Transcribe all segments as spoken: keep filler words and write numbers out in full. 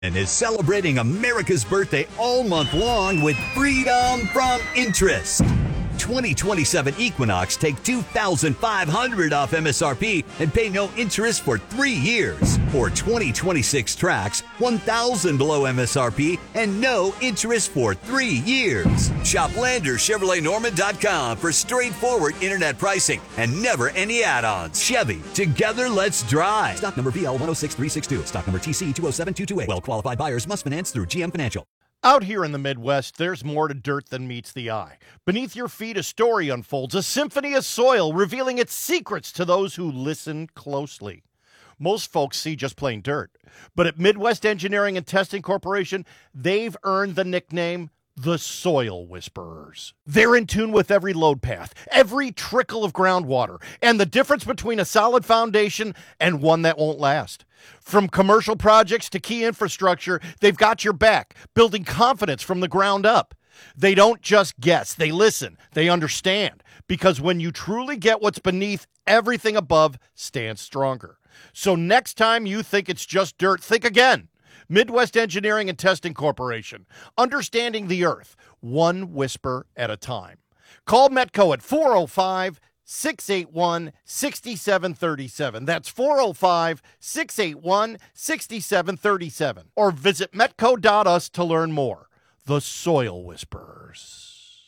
And is celebrating America's birthday all month long with freedom from interest. twenty twenty-seven Equinox take two thousand five hundred dollars off M S R P and pay no interest for three years. Or twenty twenty-six Trax, one thousand dollars below M S R P and no interest for three years. Shop Lander Chevrolet Norman dot com for straightforward internet pricing and never any add-ons. Chevy, together let's drive. Stock number V L one oh six three six two. Stock number T C two oh seven two two eight. Well-qualified buyers must finance through G M Financial. Out here in the Midwest, there's more to dirt than meets the eye. Beneath your feet, a story unfolds, a symphony of soil revealing its secrets to those who listen closely. Most folks see just plain dirt, but at Midwest Engineering and Testing Corporation, they've earned the nickname the Soil Whisperers. They're in tune with every load path, every trickle of groundwater, and the difference between a solid foundation and one that won't last. From commercial projects to key infrastructure, they've got your back, building confidence from the ground up. They don't just guess, they listen, they understand, because when you truly get what's beneath, everything above stands stronger. So next time you think it's just dirt, think again. Midwest Engineering and Testing Corporation, understanding the earth, one whisper at a time. Call Metco at four oh five, six eight one, six seven three seven. That's four oh five, six eight one, six seven three seven. Or visit metco dot u s to learn more. The Soil Whisperers.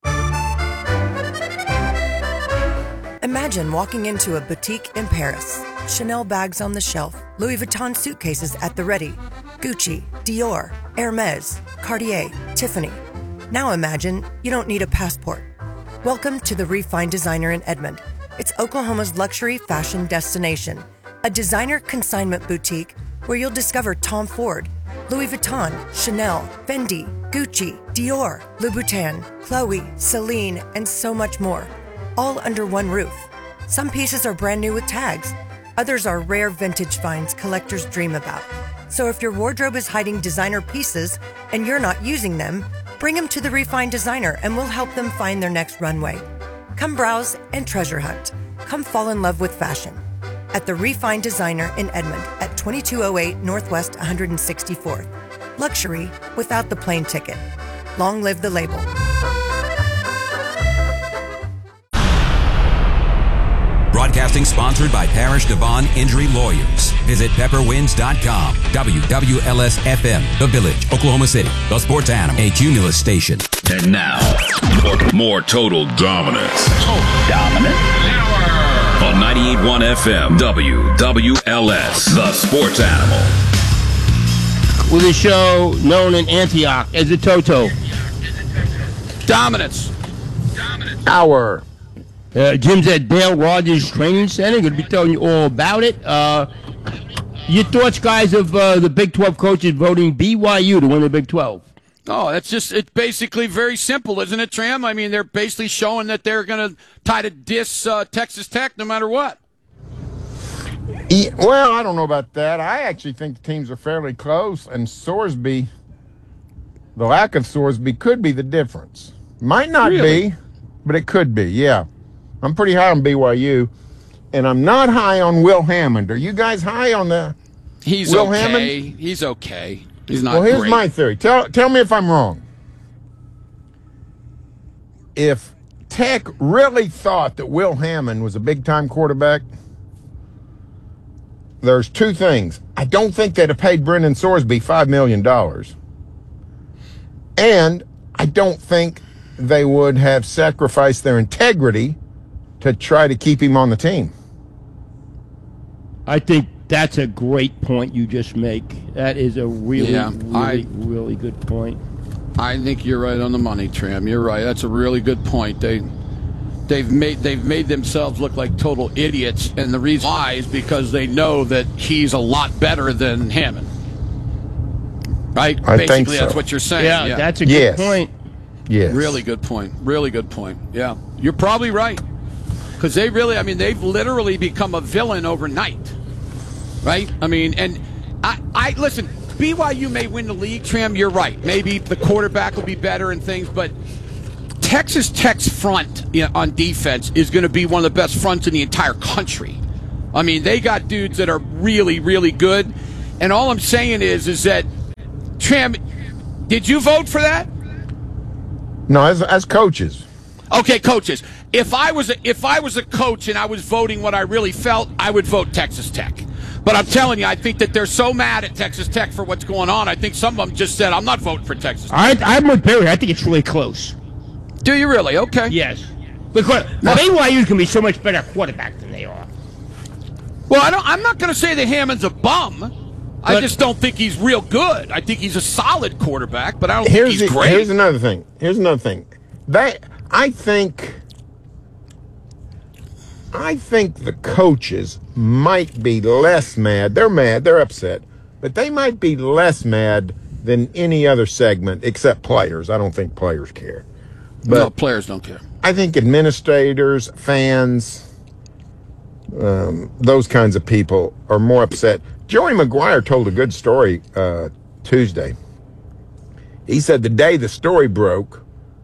Imagine walking into a boutique in Paris. Chanel bags on the shelf, Louis Vuitton suitcases at the ready, Gucci, Dior, Hermes, Cartier, Tiffany. Now imagine you don't need a passport. Welcome to the Refined Designer in Edmond. It's Oklahoma's luxury fashion destination, a designer consignment boutique where you'll discover Tom Ford, Louis Vuitton, Chanel, Fendi, Gucci, Dior, Louboutin, Chloe, Celine, and so much more, all under one roof. Some pieces are brand new with tags. Others are rare vintage finds collectors dream about. So if your wardrobe is hiding designer pieces and you're not using them, bring them to the Refined Designer and we'll help them find their next runway. Come browse and treasure hunt. Come fall in love with fashion. At the Refined Designer in Edmond at twenty-two oh eight Northwest one hundred sixty-fourth. Luxury without the plane ticket. Long live the label. Broadcasting sponsored by Parish Devon Injury Lawyers. Visit pepper winds dot com. W W L S F M, The Village, Oklahoma City. The Sports Animal, a Cumulus station. And now, more, more Total Dominance. Total Dominant Power. On ninety-eight point one F M, W W L S, The Sports Animal. With a show known in Antioch as the Toto. Dominance. Hour. Uh, Jim's at Dale Rogers Training Center. Going to be telling you all about it. Uh, your thoughts, guys, of uh, the Big twelve coaches voting B Y U to win the Big twelve? Oh, that's just, it's basically very simple, isn't it, Tram? I mean, they're basically showing that they're going to try to diss uh, Texas Tech no matter what. Yeah, well, I don't know about that. I actually think the teams are fairly close, and Sorsby, the lack of Sorsby could be the difference. Might not Really? be, but it could be, yeah. I'm pretty high on B Y U, and I'm not high on Will Hammond. Are you guys high on the He's Will okay. Hammond? He's okay. He's not Well, here's great. my theory. Tell, tell me if I'm wrong. If Tech really thought that Will Hammond was a big-time quarterback, there's two things. I don't think they'd have paid Brendan Sorsby five million dollars. And I don't think they would have sacrificed their integrity to try to keep him on the team. I think that's a great point you just make. That is a really, Yeah, really, I- really good point. I think you're right on the money, Tram. You're right. That's a really good point. They, they've made they've made themselves look like total idiots, and the reason why is because they know that he's a lot better than Hammond. Right? I Basically, think so. that's what you're saying. Yeah, Yeah, that's a good Yes. point. Yes. really good point. Really good point. Yeah, you're probably right. Because they really, I mean, they've literally become a villain overnight. Right? I mean, and I, I listen, B Y U may win the league, Tram, you're right. Maybe the quarterback will be better and things, but Texas Tech's front you know, on defense is going to be one of the best fronts in the entire country. I mean, they got dudes that are really, really good. And all I'm saying is, is that Tram, did you vote for that? No, as as coaches. Okay, coaches. If I was a, if I was a coach and I was voting what I really felt, I would vote Texas Tech. But I'm telling you, I think that they're so mad at Texas Tech for what's going on. I think some of them just said, "I'm not voting for Texas Tech." I, I'm with Barry. I think it's really close. Do you really? Okay. Yes. Because well, B Y U can be so much better quarterback than they are. Well, I don't, I'm not going to say that Hammond's a bum. I just don't think he's real good. I think he's a solid quarterback, but I don't think he's the, great. Here's another thing. Here's another thing. They, I think, I think the coaches might be less mad. They're mad. They're upset, but they might be less mad than any other segment except players. I don't think players care. But no, players don't care. I think administrators, fans, um, those kinds of people are more upset. Joey Maguire told a good story uh, Tuesday. He said the day the story broke,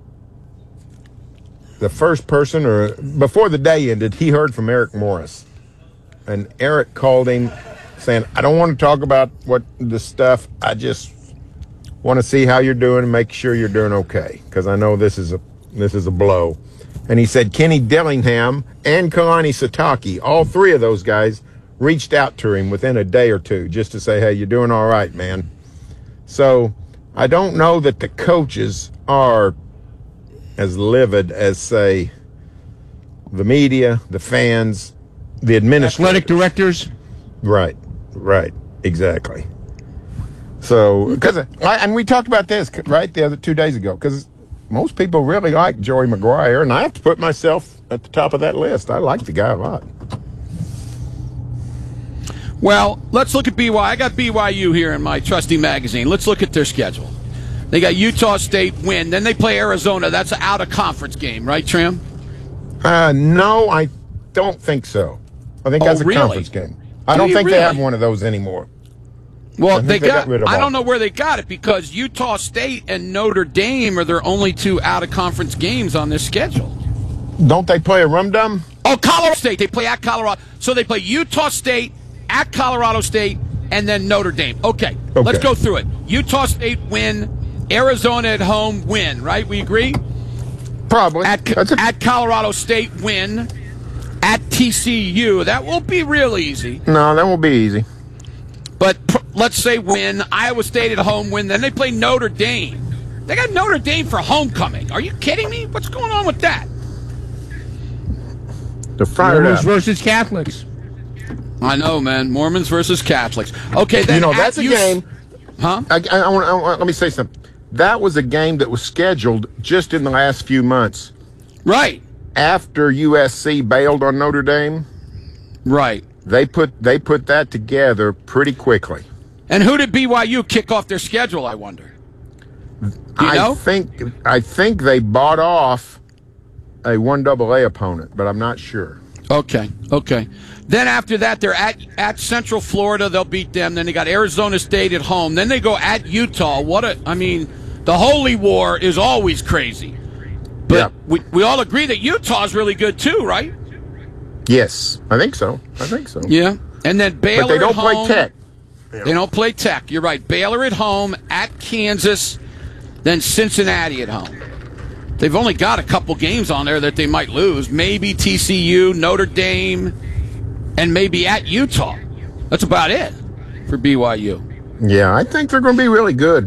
the first person, or before the day ended, he heard from Eric Morris. And Eric called him saying, I don't want to talk about what the stuff. I just want to see how you're doing and make sure you're doing okay, because I know this is a this is a blow. And he said Kenny Dillingham and Kalani Sitake, all three of those guys, reached out to him within a day or two just to say, hey, you're doing all right, man. So I don't know that the coaches are as livid as, say, the media, the fans, the administrators. Athletic directors. Right, right, exactly. So, because, and we talked about this, right, the other two days ago, because most people really like Joey Maguire, and I have to put myself at the top of that list. I like the guy a lot. Well, let's look at B Y U. I got B Y U here in my trusty magazine. Let's look at their schedule. They got Utah State win. Then they play Arizona. That's an out-of-conference game, right, Trim? Uh, no, I don't think so. I think oh, that's a really? conference game. I Do don't think really? they have one of those anymore. Well, they, they got, got rid of I all. don't know where they got it, because Utah State and Notre Dame are their only two out-of-conference games on their schedule. Don't they play a rum-dum? Oh, Colorado State. They play at Colorado. So they play Utah State, at Colorado State, and then Notre Dame. Okay, okay. Let's go through it. Utah State win, Arizona at home win, right? We agree? Probably. At, That's a- at Colorado State win, at T C U. That won't be real easy. No, that won't be easy. But pr- let's say win, Iowa State at home win, then they play Notre Dame. They got Notre Dame for homecoming. Are you kidding me? What's going on with that? They're fired Mormons up. versus Catholics. I know, man. Mormons versus Catholics. Okay, then You know, at that's a U- game. Huh? I, I, I want, I want, let me say something. That was a game that was scheduled just in the last few months. Right. After U S C bailed on Notre Dame, Right. they put they put that together pretty quickly. And who did B Y U kick off their schedule, I wonder? Do you I know? think I think they bought off a one double A opponent, but I'm not sure. Okay, okay. Then after that, they're at, at Central Florida. They'll beat them. Then they got Arizona State at home. Then they go at Utah. What a, I mean, the Holy War is always crazy. But Yeah. we, we all agree that Utah's really good too, right? Yes, I think so. I think so. Yeah. And then Baylor But they don't at home. play Tech. They don't play Tech. You're right. Baylor at home, at Kansas, then Cincinnati at home. They've only got a couple games on there that they might lose. Maybe T C U, Notre Dame, and maybe at Utah. That's about it for B Y U. Yeah, I think they're going to be really good.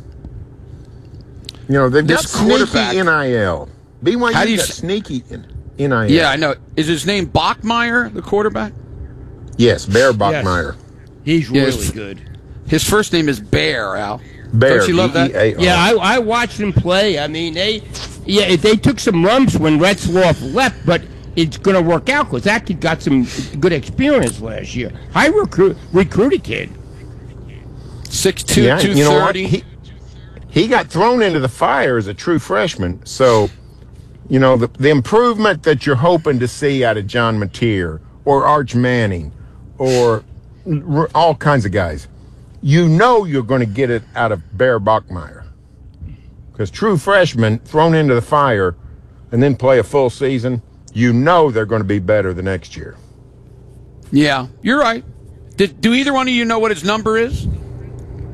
You know, they've got This quarterback- sneaky N I L. B Y U How do you got s- sneaky N I L. Yeah, I know. Is his name Bachmeier, the quarterback? Yes, Bear Bachmeier. He's really Yes. good. His first name is Bear, Al. Bear. Don't you love that? B E A R. Yeah, I, I watched him play. I mean, they, yeah, they took some lumps when Retzloff left, but it's going to work out because that kid got some good experience last year. High recruit, recruited kid. six two, Yeah, you know what? two thirty. He, he got thrown into the fire as a true freshman. So, you know, the, the improvement that you're hoping to see out of John Mateer or Arch Manning or r- all kinds of guys, you know you're going to get it out of Bear Bachmeier. Because true freshmen thrown into the fire and then play a full season, you know they're going to be better the next year. Yeah, you're right. Did, do either one of you know what his number is?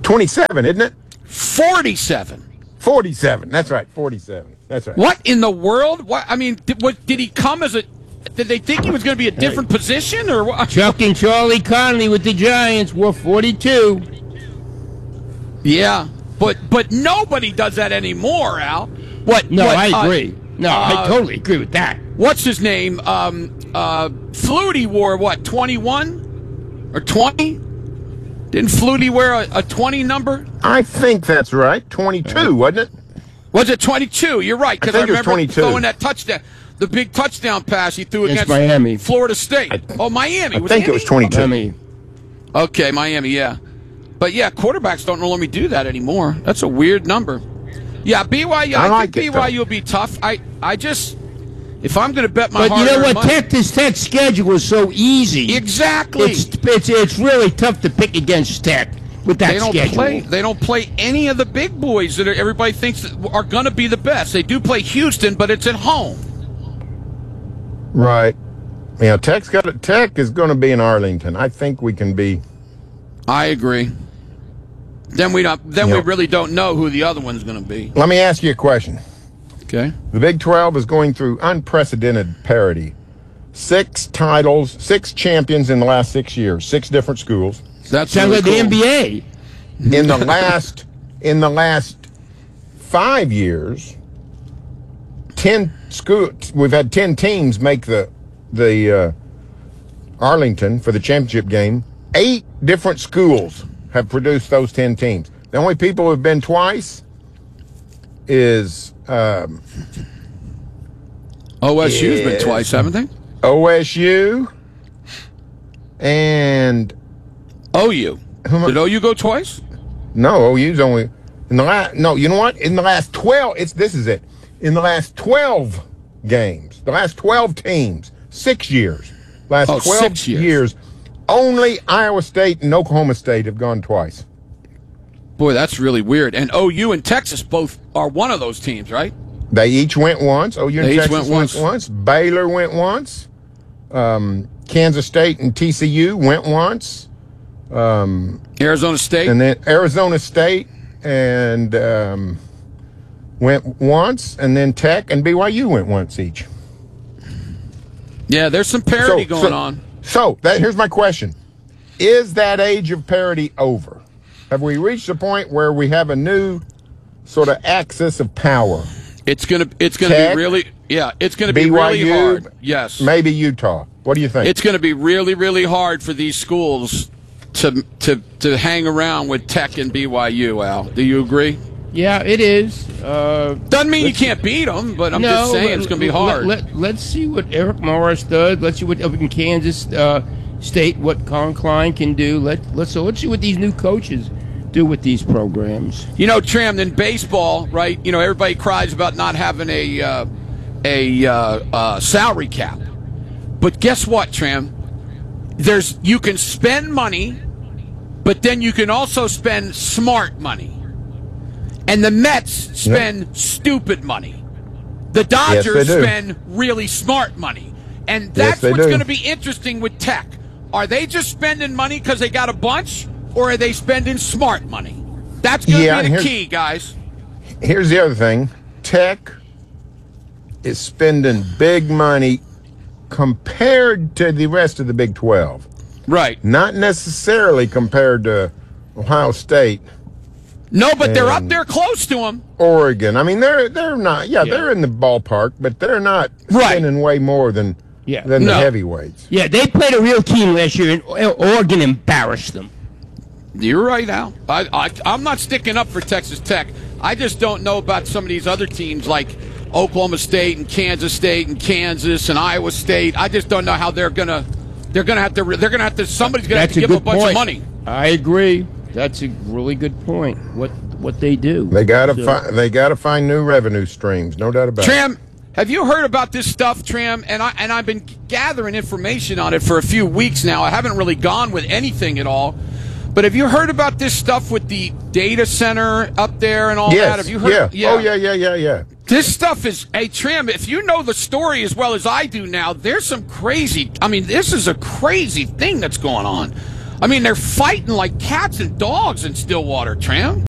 twenty-seven, isn't it? forty-seven. forty-seven. That's right. forty-seven. That's right. What in the world? What I mean, did, what, did he come as a? Did they think he was going to be a different hey. position or what? Chuck and Charlie Connolly with the Giants were forty-two. Yeah, but but nobody does that anymore, Al. What? No, what, I agree. Uh, no, uh, I totally agree with that. What's his name? Um, uh, Flutie wore what? twenty-one or twenty? Didn't Flutie wear a, a twenty number? I think that's right. twenty-two, wasn't it? Was it twenty-two? You're right, because I, I remember throwing that touchdown, the big touchdown pass he threw against, against Miami, Florida State. I, oh, Miami. I was think Andy? it was twenty-two. Miami. Okay, Miami, yeah. But yeah, quarterbacks don't normally do that anymore. That's a weird number. Yeah, B Y U. I, I like think B Y U will be tough. I, I just, if I'm going to bet my but you know what? money, Texas Tech's schedule is so easy. Exactly. It's it's it's really tough to pick against Tech with that they don't schedule. Play, they don't play any of the big boys that are, everybody thinks are going to be the best. They do play Houston, but it's at home. Right. Yeah, Tech's got a, Tech is going to be in Arlington. I think we can be. I agree. Then we don't. Then you we know, really don't know who the other one's going to be. Let me ask you a question. Okay. The Big twelve is going through unprecedented parity. Six titles, six champions in the last six years, six different schools. That sounds really like cool. the N B A. In the last, in the last five years, ten schools. We've had ten teams make the the uh, Arlington for the championship game. Eight different schools have produced those ten teams. The only people who have been twice is um, O S U's been twice, haven't they? O S U and O U. Did O U go twice? No, O U's only in the last. No, you know what? In the last twelve, it's this is it. In the last twelve games, the last twelve teams, six years, last oh, twelve six years. years, only Iowa State and Oklahoma State have gone twice. Boy, that's really weird. And O U and Texas both are one of those teams, right? They each went once. O U and they Texas each went once. went once. Baylor went once. Um, Kansas State and T C U went once. Um, Arizona State. And then Arizona State and um, went once. And then Tech and B Y U went once each. Yeah, there's some parity so, going so, on. So that, here's my question. Is that age of parity over? Have we reached a point where we have a new sort of axis of power? It's gonna, it's gonna Tech, be really, yeah, it's gonna be B Y U, really hard. Yes, maybe Utah. What do you think? It's gonna be really, really hard for these schools to to to hang around with Tech and B Y U. Al, do you agree? Yeah, it is. Uh, Doesn't mean you can't beat them, but I'm no, just saying let, it's gonna be hard. Let, let, let's see what Eric Morris does. Let's see what up in Kansas uh, State, what Colin Klein can do. Let let's so let's see what these new coaches do with these programs. You know, Tram, in baseball, right? You know, everybody cries about not having a uh, a uh, uh, salary cap, but guess what, Tram? There's you can spend money, but then you can also spend smart money. And the Mets spend yep. stupid money. The Dodgers yes, spend really smart money. And that's yes, what's do. going to be interesting with Tech. Are they just spending money because they got a bunch, or are they spending smart money? That's going to yeah, be the key, guys. Here's the other thing. Tech is spending big money compared to the rest of the Big twelve. Right. Not necessarily compared to Ohio State. No, but they're up there close to them. Oregon. I mean, they're they're not. Yeah, yeah. they're in the ballpark, but they're not right. spending way more than yeah. than no. the heavyweights. Yeah, they played a real team last year, and Oregon embarrassed them. You're right, Al. I, I, I'm not sticking up for Texas Tech. I just don't know about some of these other teams like Oklahoma State and Kansas State and Kansas and Iowa State. I just don't know how they're gonna they're gonna have to they're gonna have to somebody's gonna That's have to a give them a bunch point. of money. I agree. That's a really good point. What what they do? They gotta so. fi- they gotta find new revenue streams, no doubt about Tram, it. have you heard about this stuff, Tram? And I and I've been gathering information on it for a few weeks now. I haven't really gone with anything at all. But have you heard about this stuff with the data center up there and all yes, that? Have you heard? Yeah. yeah. Oh yeah, yeah, yeah, yeah. This stuff is, hey, Tram, if you know the story as well as I do now, there's some crazy, I mean, this is a crazy thing that's going on. I mean, they're fighting like cats and dogs in Stillwater, Tram.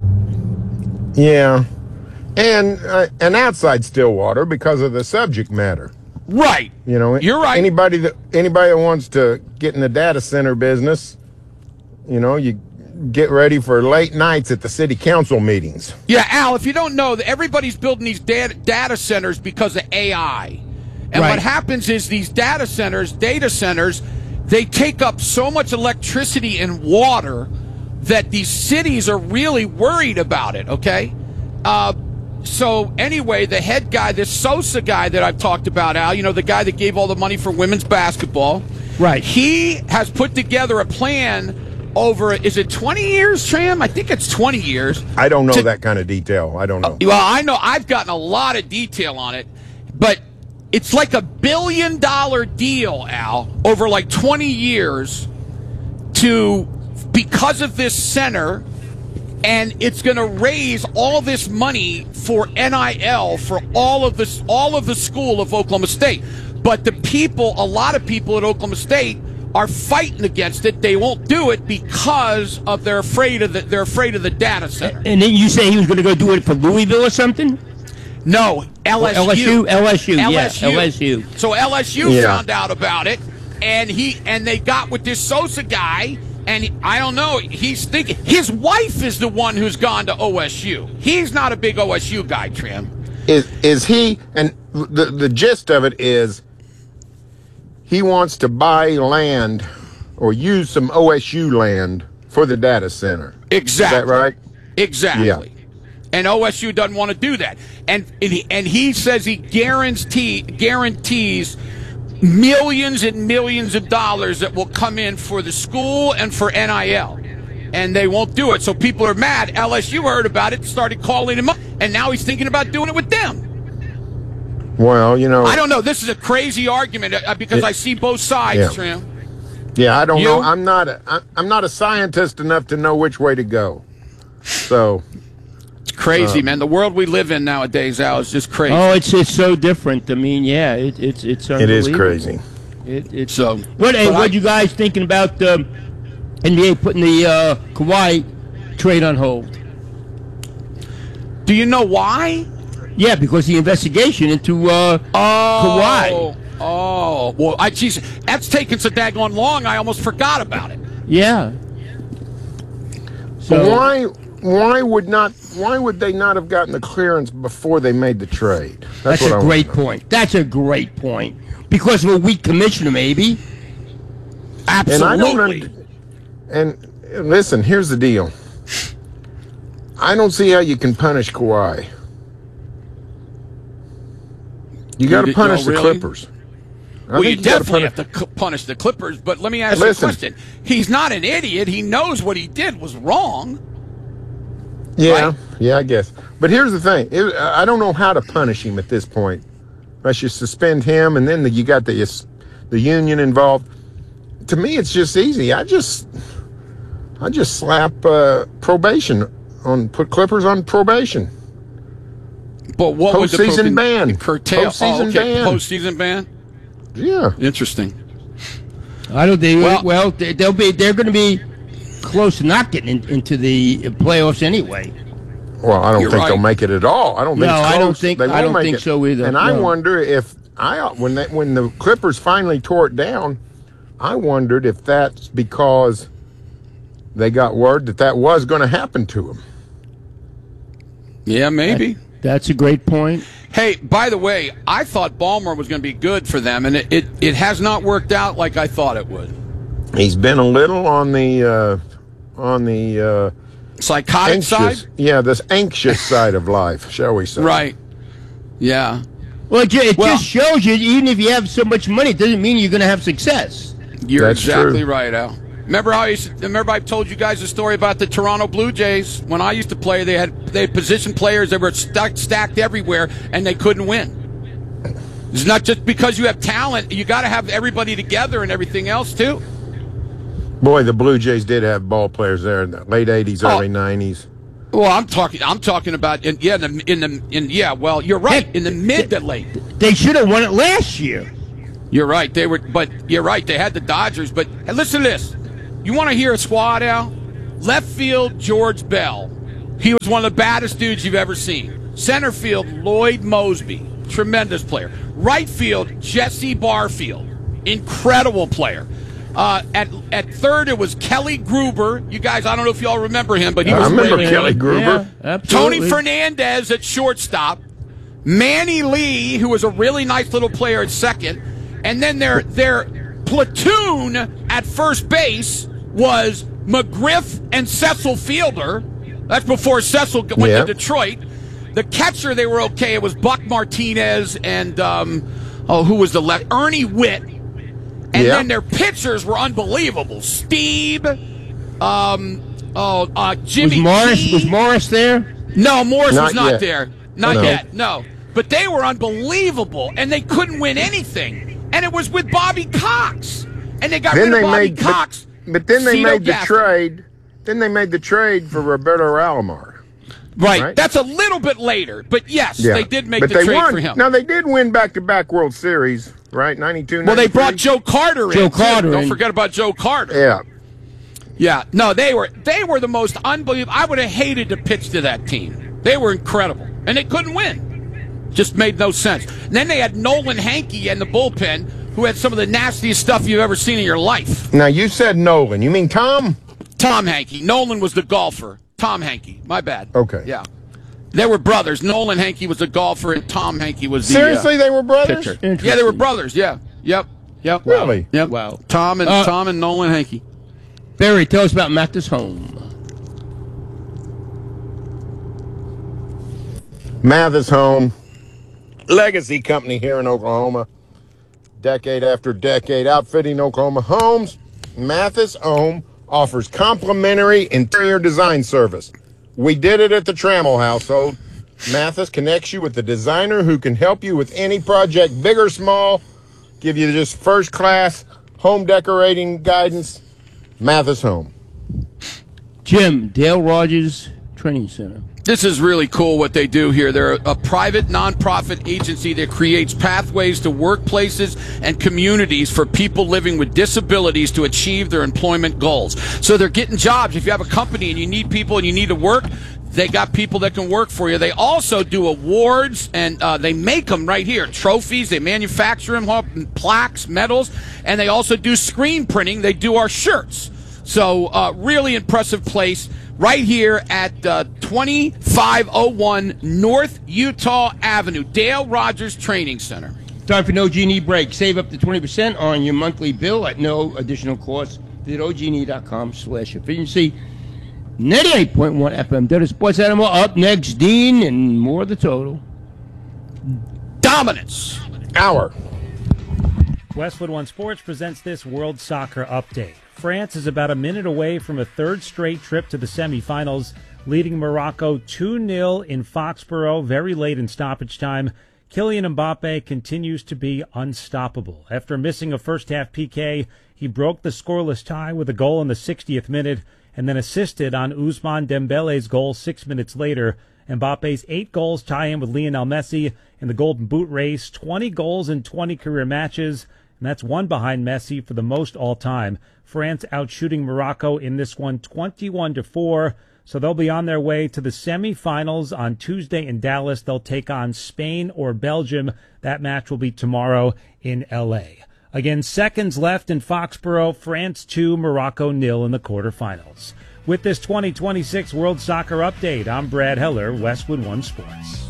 Yeah. And uh, and outside Stillwater because of the subject matter. Right. You know, you're right. Anybody that anybody that wants to get in the data center business, you know, you get ready for late nights at the city council meetings. Yeah, Al, if you don't know, everybody's building these data, data centers because of A I. And Right. what happens is these data centers, data centers, they take up so much electricity and water that these cities are really worried about it, okay? Uh, so anyway, the head guy, this Sosa guy that I've talked about, Al, you know, the guy that gave all the money for women's basketball. Right. He has put together a plan over, is it twenty years, Tram? I think it's twenty years. I don't know to, that kind of detail. I don't know. Well, I know I've gotten a lot of detail on it, but it's like a billion dollar deal, Al, over like twenty years to, because of this center, and it's going to raise all this money for N I L for all of this, all of the school of Oklahoma State. But the people, a lot of people at Oklahoma State are fighting against it. They won't do it because of they're afraid of the, they're afraid of the data center. And then you say he was going to go do it for Louisville or something? No, L S U. L S U, L S U, L yeah, S U. L S U. So L S U Yeah. found out about it, and he and they got with this Sosa guy, and he, I don't know. He's thinking his wife is the one who's gone to O S U. He's not a big O S U guy, Trim. Is is he? And the the gist of it is, he wants to buy land or use some O S U land for the data center. Exactly. Is that right? Exactly. Yeah. And O S U doesn't want to do that. And and he, and he says he guarantee guarantees millions and millions of dollars that will come in for the school and for N I L. And they won't do it. So people are mad. L S U heard about it, started calling him up, and now he's thinking about doing it with them. Well, you know, I don't know. This is a crazy argument uh, because It- I see both sides, Yeah. Trim. yeah, I don't You? know. I'm not a I- I'm not a scientist enough to know which way to go. So It's crazy, man. The world we live in nowadays, Al, is just crazy. Oh, it's it's so different. I mean, yeah, it, it's it's it is unbelievable. crazy. It, it's So, what? Hey, but what I- you guys thinking about um, N B A putting the uh, Kawhi trade on hold? do you know why? Yeah, because the investigation into uh, Oh, Kawhi. oh, well, I geez, that's taken so daggone long. I almost forgot about it. Yeah. So So why why would not why would they not have gotten the clearance before they made the trade? That's what a I great wanna know. point. That's a great point. Because of a weak commissioner, maybe. And Absolutely. I don't un- and listen, here's the deal. I don't see how you can punish Kawhi. You got to You- punish oh, the really? Clippers. I well, you think gotta definitely punish- have to c- punish the Clippers. But let me ask Listen. you a question. He's not an idiot. He knows what he did was wrong. Yeah, right? yeah, I guess. But here's the thing: it, I don't know how to punish him at this point. I should suspend him, and then the, you got the the union involved. To me, it's just easy. I just I just slap uh, probation on put Clippers on probation. But what would the Postseason protein- ban. curtail? Postseason oh, okay. ban. Postseason ban. Yeah. Interesting. I don't think. Well- Well, they, they'll be. They're going to be close to not getting in, into the playoffs anyway. Well, I don't You're think right. they'll make it at all. I don't think. No, it's I don't close. think- They I won't don't make think it. so either. And I No. wonder if I when they, when the Clippers finally tore it down, I wondered if that's because they got word that that was going to happen to them. Yeah, maybe. That's a great point. Hey, by the way, I thought Ballmer was going to be good for them, and it, it, it has not worked out like I thought it would. He's been a little on the uh, on the uh, Psychotic anxious, side? yeah, this anxious side of life, shall we say? Right. Yeah. Well, it, ju- it Well- just shows you, even if you have so much money, it doesn't mean you're going to have success. You're That's exactly true. right, Al. Remember how I used to, remember I told you guys the story about the Toronto Blue Jays? When I used to play, they had they had position players that were stuck, stacked everywhere, and they couldn't win. It's not just because you have talent; you got to have everybody together and everything else too. Boy, the Blue Jays did have ball players there in the late eighties, Oh. early nineties. Well, I'm talking. I'm talking about in, yeah, in the, in the in yeah. Well, you're right. Heck, In the mid to late. They should have won it last year. You're right. They were, but you're right. They had the Dodgers. But hey, listen to this. You want to hear a squad, Al? Left field, George Bell. He was one of the baddest dudes you've ever seen. Center field, Lloyd Mosby. Tremendous player. Right field, Jesse Barfield. Incredible player. Uh, at at third, it was Kelly Gruber. You guys, I don't know if you all remember him, but he was I remember great. Kelly Gruber. Yeah, absolutely. Tony Fernandez at shortstop. Manny Lee, who was a really nice little player at second. And then their their platoon at first base was McGriff and Cecil Fielder. That's before Cecil went Yeah. to Detroit. The catcher, they were okay. It was Buck Martinez and, um, oh, who was the left? Ernie Witt. And Yeah. then their pitchers were unbelievable. Steve, um, oh, uh, Jimmy Was Morris, Key. was Morris there? No, Morris Not was not yet. there. Not No. yet, no. But they were unbelievable, and they couldn't win anything. And it was with Bobby Cox. And they got Then rid they of Bobby made, Cox. but, but then they Cito made the Gaston. trade. Then they made the trade for Roberto Alomar. Right. right? That's a little bit later. But yes, Yeah. they did make but the they trade won. for him. Now they did win back-to-back World Series, right? ninety-two, well, they ninety-three? brought Joe Carter Joe in. too. Carter Don't in. forget about Joe Carter. Yeah. Yeah. No, they were they were the most unbelievable. I would have hated to pitch to that team. They were incredible. And they couldn't win. Just made no sense. And then they had Nolan Hankey in the bullpen, who had some of the nastiest stuff you've ever seen in your life. Now you said Nolan. You mean Tom? Tom Hankey. Nolan was the golfer. Tom Hankey. My bad. Okay. Yeah. They were brothers. Nolan Hankey was the golfer, and Tom Hankey was the Seriously, uh, they were brothers? pitcher. Yeah, they were brothers. Yeah. Yep. Yep. Really? Yep. Wow. Tom and Uh, Tom and Nolan Hankey. Barry, tell us about Mathis Home. Mathis Home, legacy company here in Oklahoma. Decade after decade, outfitting Oklahoma homes. Mathis Home offers complimentary interior design service. We did it at the Trammell household. Mathis connects you with the designer who can help you with any project, big or small, give you just first-class home decorating guidance. Mathis Home. Jim, Dale Rogers Training Center. This is really cool what they do here. They're a private nonprofit agency that creates pathways to workplaces and communities for people living with disabilities to achieve their employment goals. So they're getting jobs. If you have a company and you need people and you need to work, they got people that can work for you. They also do awards, and uh, they make them right here. Trophies, they manufacture them, huh, plaques, medals, and they also do screen printing. They do our shirts. So uh, really impressive place. Right here at uh, twenty-five oh one North Utah Avenue, Dale Rogers Training Center. Time for No G and E break. Save up to twenty percent on your monthly bill at no additional cost. Visit O G and E dot com slash efficiency. ninety-eight point one F M. Delta Sports Animal. Up next, Dean, and more of the total. Dominance. Hour. Westwood One Sports presents this World Soccer Update. France is about a minute away from a third straight trip to the semifinals, leading Morocco two nil in Foxborough very late in stoppage time. Kylian Mbappe continues to be unstoppable. After missing a first-half P K, he broke the scoreless tie with a goal in the sixtieth minute and then assisted on Ousmane Dembele's goal six minutes later. Mbappe's eight goals tie him with Lionel Messi in the Golden Boot race, twenty goals in twenty career matches, and that's one behind Messi for the most all-time. France outshooting Morocco in this one twenty-one to four, so they'll be on their way to the semifinals on Tuesday in Dallas. They'll take on Spain or Belgium. That match will be tomorrow in L A. Again, seconds left in Foxborough. France two, Morocco nil in the quarterfinals. With this twenty twenty-six World Soccer Update, I'm Brad Heller, Westwood One Sports.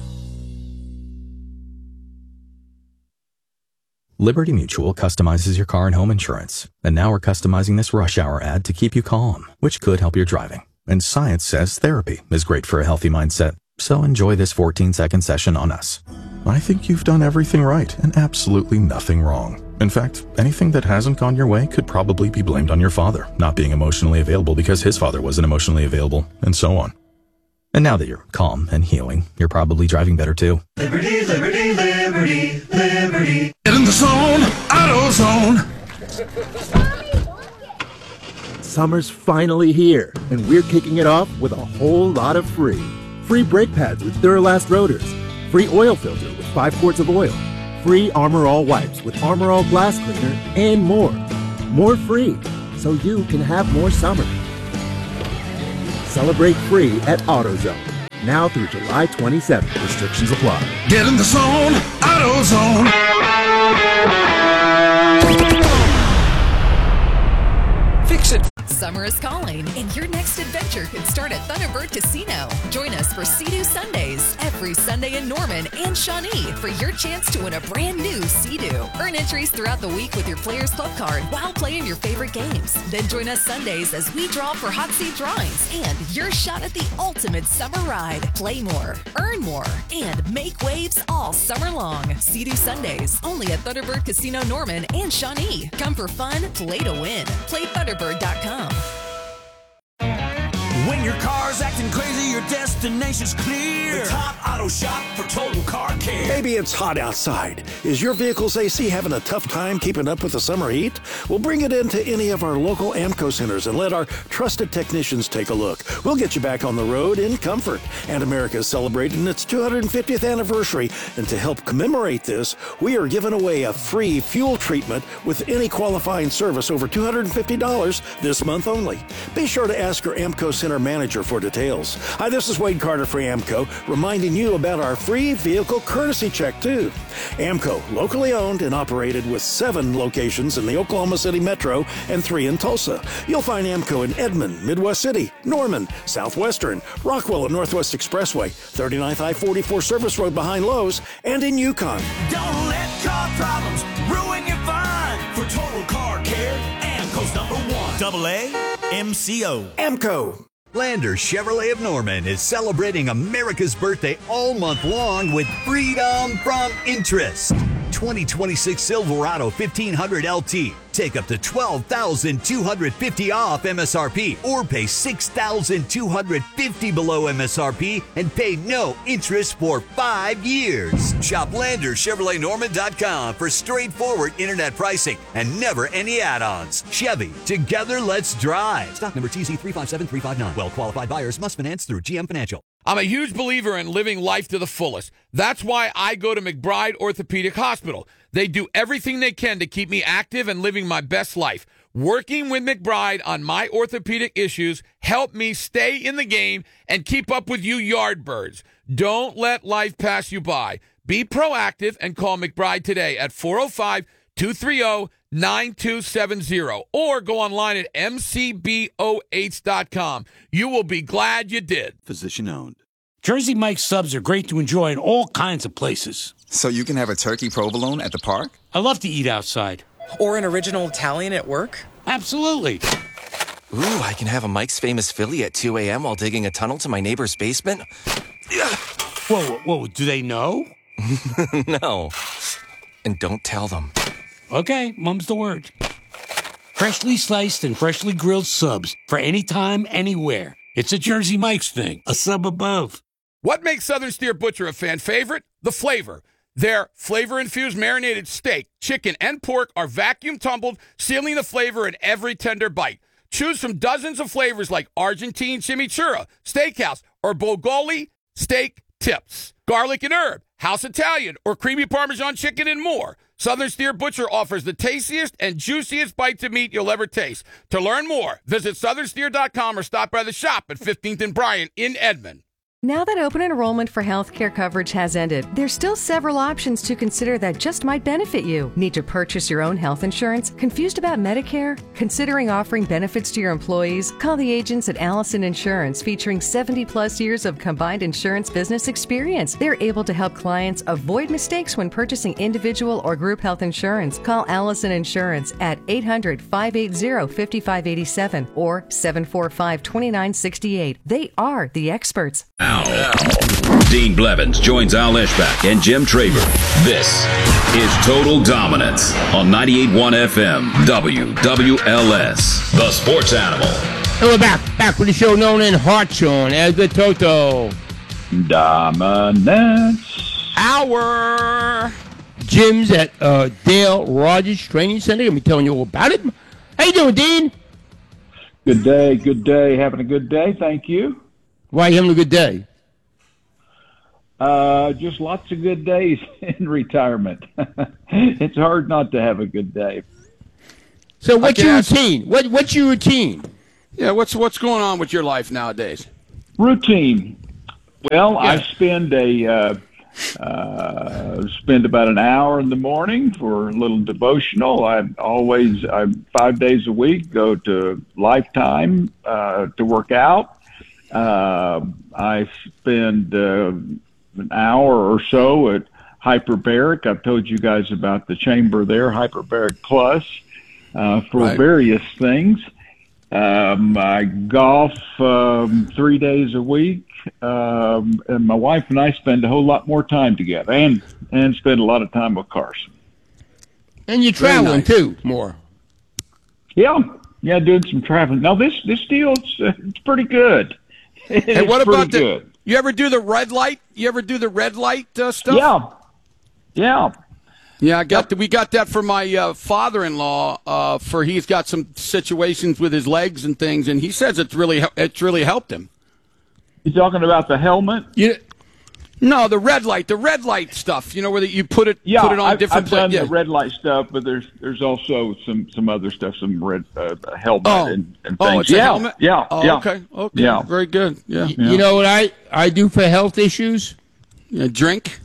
Liberty Mutual customizes your car and home insurance. And now we're customizing this rush hour ad to keep you calm, which could help your driving. And science says therapy is great for a healthy mindset. So enjoy this fourteen second session on us. I think you've done everything right and absolutely nothing wrong. In fact, anything that hasn't gone your way could probably be blamed on your father not being emotionally available because his father wasn't emotionally available, and so on. And now that you're calm and healing, you're probably driving better too. Liberty, liberty, liberty, liberty. Get in the zone, AutoZone. Summer's finally here, and we're kicking it off with a whole lot of free. Free brake pads with Duralast rotors. Free oil filter with five quarts of oil. Free Armor All wipes with Armor All glass cleaner, and more. More free. so you can have more summer. Celebrate free at AutoZone. Now through July twenty-seventh. Restrictions apply. Get in the zone, AutoZone. Fix it. Summer is calling, and your next adventure could start at Thunderbird Casino. Join us for Sea-Doo Sundays every Sunday in Norman and Shawnee for your chance to win a brand new Sea-Doo. Earn entries throughout the week with your Players Club card while playing your favorite games. Then join us Sundays as we draw for hot seat drawings and your shot at the ultimate summer ride. Play more, earn more, and make waves all summer long. Sea-Doo Sundays only at Thunderbird Casino Norman and Shawnee. Come for fun, play to win. Play Thunderbird dot com. When your car's acting crazy, your destination's clear. The Top Auto Shop for total car care. Maybe it's hot outside. Is your vehicle's A C having a tough time keeping up with the summer heat? We'll bring it into any of our local AMCO centers and let our trusted technicians take a look. We'll get you back on the road in comfort. And America is celebrating its two hundred fiftieth anniversary. And to help commemorate this, we are giving away a free fuel treatment with any qualifying service over two hundred fifty dollars this month only. Be sure to ask your AMCO Center manager for details. Hi, this is Wade Carter for AMCO, reminding you about our free vehicle courtesy check, too. AMCO, locally owned and operated with seven locations in the Oklahoma City metro and three in Tulsa. You'll find AMCO in Edmond, Midwest City, Norman, Southwestern, Rockwell at Northwest Expressway, thirty-ninth I forty-four Service Road behind Lowe's, and in Yukon. Don't let car problems ruin your fun. For total car care, AMCO's number one. Double A M C O. AMCO. Lander Chevrolet of Norman is celebrating America's birthday all month long with freedom from interest. twenty twenty-six Silverado fifteen hundred L T. Take up to twelve thousand two hundred fifty dollars off M S R P or pay six thousand two hundred fifty dollars below M S R P and pay no interest for five years. Shop Lander Chevrolet Norman dot com for straightforward internet pricing and never any add-ons. Chevy, together let's drive. Stock number T Z three five seven three five nine. Well-qualified buyers must finance through G M Financial. I'm a huge believer in living life to the fullest. That's why I go to McBride Orthopedic Hospital. They do everything they can to keep me active and living my best life. Working with McBride on my orthopedic issues helped me stay in the game and keep up with you yardbirds. Don't let life pass you by. Be proactive and call McBride today at four oh five, two three oh, nine two seven oh or go online at M C B O H dot com. You will be glad you did. Physician owned. Jersey Mike's subs are great to enjoy in all kinds of places. So you can have a turkey provolone at the park? I love to eat outside. Or an original Italian at work? Absolutely. Ooh, I can have a Mike's Famous Philly at two a.m. while digging a tunnel to my neighbor's basement. Whoa, whoa, do they know? No. And don't tell them. Okay, mum's the word. Freshly sliced and freshly grilled subs for any time, anywhere. It's a Jersey Mike's thing, a sub above. What makes Southern Steer Butcher a fan favorite? The flavor. Their flavor-infused marinated steak, chicken, and pork are vacuum tumbled, sealing the flavor in every tender bite. Choose from dozens of flavors like Argentine chimichurri, steakhouse, or Bogoli steak tips, garlic and herb, house Italian, or creamy Parmesan chicken, and more. Southern Steer Butcher offers the tastiest and juiciest bites of meat you'll ever taste. To learn more, visit southern steer dot com or stop by the shop at fifteenth and Bryant in Edmond. Now that open enrollment for healthcare coverage has ended, there's still several options to consider that just might benefit you. Need to purchase your own health insurance? Confused about Medicare? Considering offering benefits to your employees? Call the agents at Allison Insurance, featuring seventy plus years of combined insurance business experience. They're able to help clients avoid mistakes when purchasing individual or group health insurance. Call Allison Insurance at eight hundred, five eight zero, five five eight seven or seven four five, two nine six eight. They are the experts. Now, Dean Blevins joins Al Eschbach and Jim Traver. This is Total Dominance on ninety-eight point one F M, W W L S, the sports animal. And we're back, back with the show known in Hartshorn as the Toto Dominance Hour. Jim's at uh, Dale Rogers Training Center. I'll be telling you all about it. How you doing, Dean? Good day, good day. Having a good day, thank you. Why are you having a good day? Uh, just lots of good days in retirement. It's hard not to have a good day. So what's I your guess. routine? What What's your routine? Yeah, what's what's going on with your life nowadays? Routine. Well, Yeah. I spend a uh, uh, spend about an hour in the morning for a little devotional. I always, I five days a week go to Lifetime uh, to work out. Uh, I spend uh, an hour or so at Hyperbaric. I've told you guys about the chamber there, Hyperbaric Plus, uh, for Right. various things. Um, I golf um, three days a week, um, and my wife and I spend a whole lot more time together, and and spend a lot of time with Carson. And you're traveling too more. Yeah, yeah, doing some traveling. Now this this deal it's, uh, it's pretty good. Hey, It's what about pretty the? good. You ever do the red light? You ever do the red light uh, stuff? Yeah, yeah. Yeah, I got the, we got that for my uh, father-in-law. Uh, for he's got some situations with his legs and things, and he says it's really it's really helped him. You talking about the helmet? Yeah. No, the red light, the red light stuff. You know where the, you put it Yeah, put it on I've, different I've done pla- yeah. the red light stuff, but there's there's also some, some other stuff, some red uh, helmet Oh. and, and things. Oh, it's a yeah, helmet? yeah, Oh, yeah. okay, okay, Yeah. very good. Yeah, Y- You know what I, I do for health issues? Yeah, drink,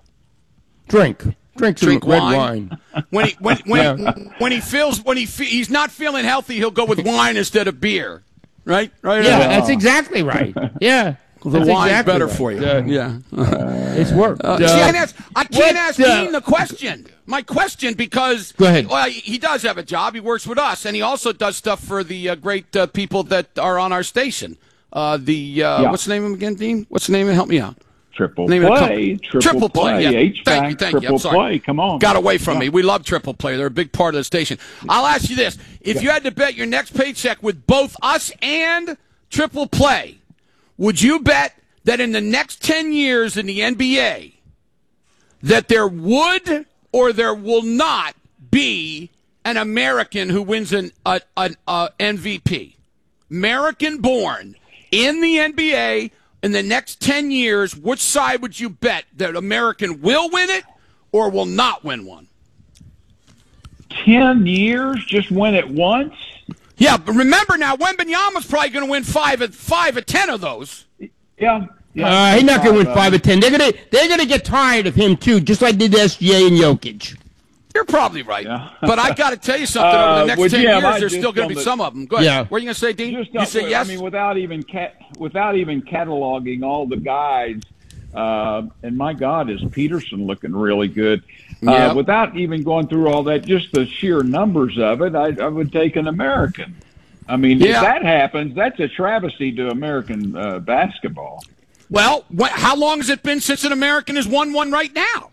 Drink. Drink some drink red wine. wine. When he when when, Yeah. when he feels when he fe- he's not feeling healthy, he'll go with wine instead of beer. Right, right. Yeah, right. that's exactly right. Yeah. The That's wine's exactly better right. for you. Uh, yeah. It's worked. Uh, Uh, see, I can't ask, I can't what, ask uh, Dean the question. My question, because Go ahead. Well, he does have a job. He works with us, and he also does stuff for the uh, great uh, people that are on our station. Uh, the uh, Yeah. what's the name of him again, Dean? What's the name of it? Help me out. Triple Name of the play, company. triple, Triple play. Yeah. H V A C, Thank you, thank you. I'm triple sorry. play. Come on, Got away from Yeah. me. We love triple play. They're a big part of the station. I'll ask you this: if you had to bet your next paycheck with both us and triple play, would you bet that in the next ten years in the N B A, that there would or there will not be an American who wins an a, an a M V P, American-born in the N B A in the next ten years? Which side would you bet that American will win it or will not win one? Ten years, just win it once. Yeah, but remember now, Wembanyama's probably going to win five at five at ten of those. Yeah. yeah. Uh, he's not going to win Uh, five or ten. They're going to they're going to get tired of him too, just like they did S G A and Jokic. You're probably right, but I got to tell you something. Over the Uh, next well, ten Jim, years, I there's just still going to be on the- some of them. Go ahead. Yeah. What are you going to say, Dean? Just You not- say yes. I mean, without even cat, without even cataloging all the guys, uh, and my God, is Peterson looking really good? Uh, Yeah. Without even going through all that, just the sheer numbers of it, I, I would take an American. I mean, Yeah. if that happens, that's a travesty to American uh, basketball. Well, wh- how long has it been since an American has won one right now?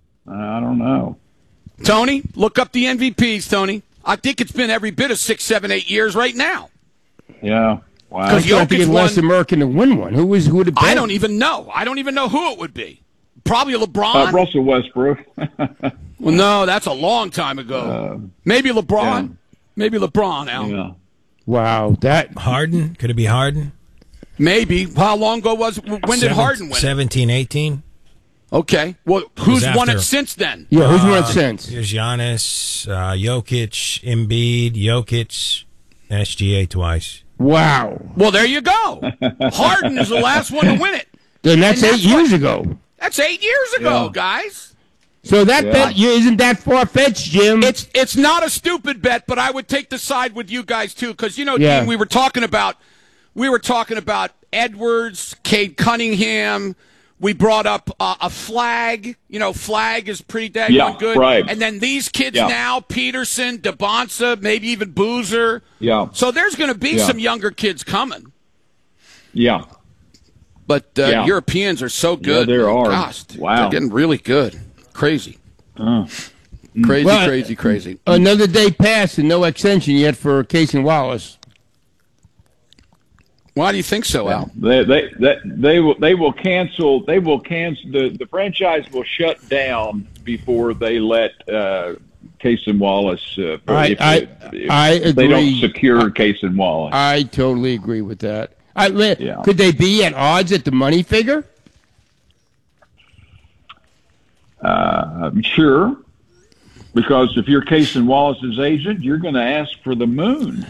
I don't know. Tony, look up the M V Ps, Tony. I think it's been every bit of six, seven, eight years right now. Yeah. Wow. Because I think Jokic it last won. American to win one. Who was who would have been? I don't even know. I don't even know who it would be. Probably LeBron. Uh, Russell Westbrook. Well, no, that's a long time ago. Uh, Maybe LeBron. yeah. Maybe LeBron, Al. yeah. Wow, that Harden? Could it be Harden? Maybe. How long ago was when did Seven- Harden win? it? seventeen, eighteen Okay. Well, was who's won it after- since then? yeah. Who's won it Uh, since? There's Giannis, uh, Jokic, Embiid, Jokic, S G A twice. Wow. Well, there you go. Harden is the last one to win it. Then that's And eight that's years what- ago. That's eight years ago, Yeah. guys. So that Yeah. bet you isn't that far fetched, Jim. It's it's not a stupid bet, but I would take the side with you guys too, because you know, Yeah. Dean, we were talking about we were talking about Edwards, Cade Cunningham. We brought up uh, a Flag. You know, Flag is pretty daggone Yeah, good. right. And then these kids Yeah. now, Peterson, DeBonsa, maybe even Boozer. Yeah. So there's going to be Yeah. some younger kids coming. Yeah. But uh, Yeah. Europeans are so good. Yeah, there are. Gosh, Wow. they're getting really good. Crazy. Uh, Crazy, Well, crazy, crazy. Another day passed and no extension yet for Case and Wallace. Why do you think so, Al? They, they, they, they will, they will cancel. They will cancel. The, the franchise will shut down before they let uh, Case and Wallace. Uh, I- if, I- if I They don't agree. secure Case and Wallace. I totally agree with that. I, Yeah. Could they be at odds at the money figure? Uh, sure. Because if you're Cason Wallace's agent, you're going to ask for the moon.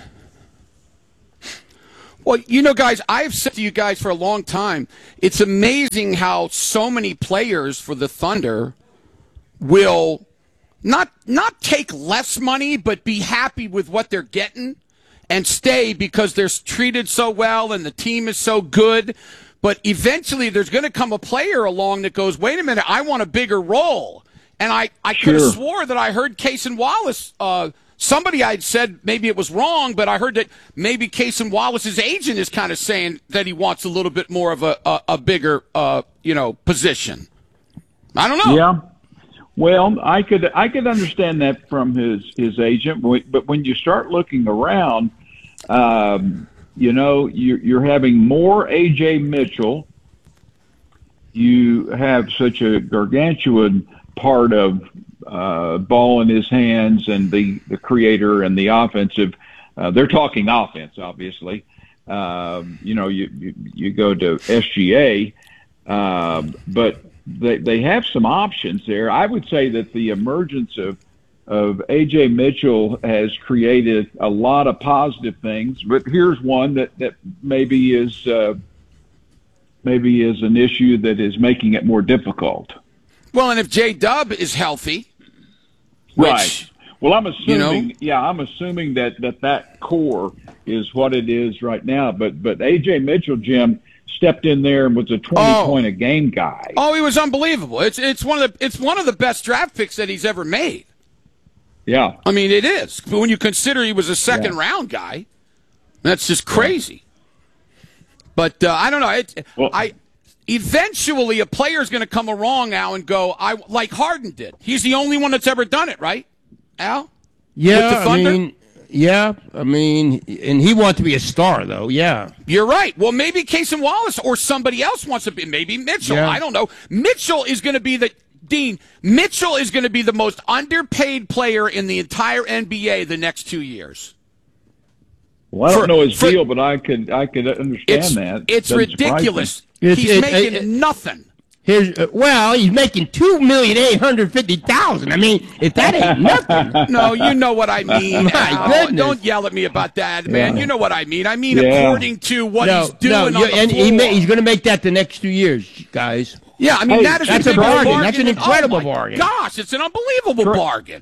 Well, you know, guys, I've said to you guys for a long time, it's amazing how so many players for the Thunder will not not take less money, but be happy with what they're getting and stay because they're treated so well and the team is so good. But eventually there's going to come a player along that goes, wait a minute, I want a bigger role. And I, I Sure. could have swore that I heard Cason Wallace, uh, somebody I'd said maybe it was wrong, but I heard that maybe Cason Wallace's agent is kind of saying that he wants a little bit more of a, a, a bigger, uh, you know, position. I don't know. Yeah. Well, I could I could understand that from his, his agent, but when you start looking around, um, you know, you're, you're having more A J Mitchell. You have such a gargantuan part of uh, ball in his hands and the, the creator and the offensive. Uh, they're talking offense, obviously. Um, you know, you, you, you go to S G A, uh, but they, they have some options there. I would say that the emergence of of A J Mitchell has created a lot of positive things, but here's one that, that maybe is uh, maybe is an issue that is making it more difficult. Well, and if J-Dub is healthy, Right. which, Well, I'm assuming, you know, yeah, I'm assuming that, that that core is what it is right now. But but A J Mitchell, Jim, stepped in there and was a twenty Oh. point a game guy. oh, he was unbelievable. It's it's one of the it's one of the best draft picks that he's ever made. Yeah. I mean, it is. But when you consider he was a second Yeah. round guy, that's just crazy. But uh, I don't know. It, I eventually a player's going to come along now and go, I like Harden did. He's the only one that's ever done it, right, Al? Yeah, With the I Thunder? mean, yeah, I mean, and he wants to be a star, though. Yeah, You're right. Well, maybe Cason Wallace or somebody else wants to be. Maybe Mitchell. Yeah. I don't know. Mitchell is going to be the Dean. Mitchell is going to be the most underpaid player in the entire N B A the next two years. Well, I don't For- know his for- deal, but I could I could understand It's that. it's Doesn't surprise me. ridiculous. It's- He's it- making it- nothing. Here's, uh, well, he's making two million eight hundred fifty thousand. I mean, if that ain't nothing. No, you know what I mean. My Al. goodness. Don't yell at me about that, man. Yeah. You know what I mean. I mean, Yeah. according to what no, he's doing no, on you- the and floor. he ma- he's going to make that the next two years, guys. Yeah, I mean, that is that's a a bigger bargain. That's an than- incredible oh my bargain. Gosh, it's an unbelievable Tra- bargain.